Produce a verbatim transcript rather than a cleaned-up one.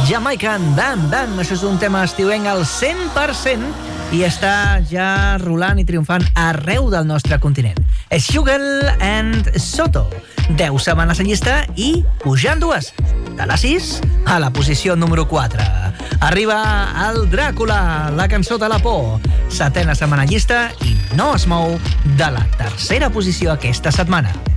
Jamaican Bam Bam. Això és un tema estiuenc al cent per cent i està ja rolant i triomfant arreu del nostre continent. És Hugel and Soto. deu setmanes en llista i pujant dues. De la sis a la posició número quatre. Arriba el Dràcula, la cançó de la por. Setena setmana en llista i no es mou de la tercera posició aquesta setmana.